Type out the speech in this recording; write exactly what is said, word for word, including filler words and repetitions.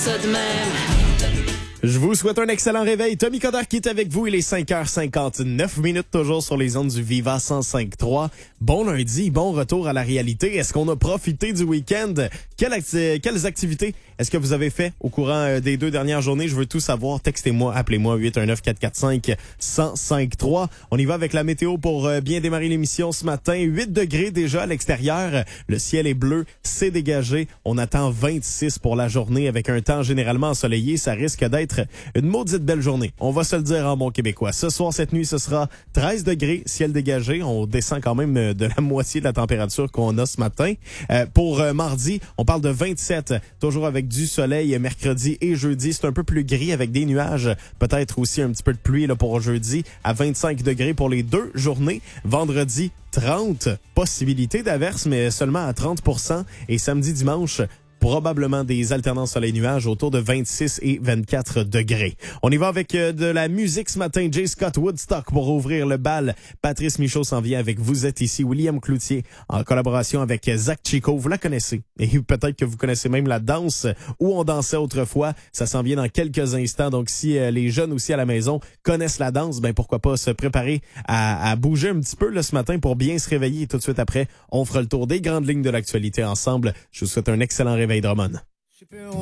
Ça de même. Je vous souhaite un excellent réveil. Tommy Coderre qui est avec vous. Il est cinq heures cinquante-neuf minutes toujours sur les ondes du Viva cent cinq trois. Bon lundi, bon retour à la réalité. Est-ce qu'on a profité du week-end? Quelle acti- quelles activités est-ce que vous avez fait au courant des deux dernières journées? Je veux tout savoir. Textez-moi, appelez-moi huit un neuf quatre quatre cinq un zéro cinq trois. On y va avec la météo pour bien démarrer l'émission ce matin. huit degrés déjà à l'extérieur. Le ciel est bleu, c'est dégagé. On attend vingt-six pour la journée avec un temps généralement ensoleillé. Ça risque d'être une maudite belle journée. On va se le dire en bon québécois. Ce soir, cette nuit, ce sera treize degrés, ciel dégagé. On descend quand même de la moitié de la température qu'on a ce matin. Euh, pour euh, mardi, on parle de vingt-sept, toujours avec du soleil. Mercredi et jeudi, c'est un peu plus gris avec des nuages. Peut-être aussi un petit peu de pluie là, pour jeudi, à vingt-cinq degrés pour les deux journées. Vendredi, trente, possibilité d'averse, mais seulement à trente pour cent. Et samedi, dimanche, probablement des alternances soleil-nuages autour de vingt-six et vingt-quatre degrés. On y va avec euh, de la musique ce matin. J. Scott Woodstock pour ouvrir le bal. Patrice Michaud s'en vient avec Vous êtes ici. William Cloutier en collaboration avec Zach Chico. Vous la connaissez. Et peut-être que vous connaissez même la danse où on dansait autrefois. Ça s'en vient dans quelques instants. Donc si euh, les jeunes aussi à la maison connaissent la danse, ben pourquoi pas se préparer à, à bouger un petit peu là, ce matin pour bien se réveiller. Et tout de suite après, on fera le tour des grandes lignes de l'actualité ensemble. Je vous souhaite un excellent réveil. Drummond.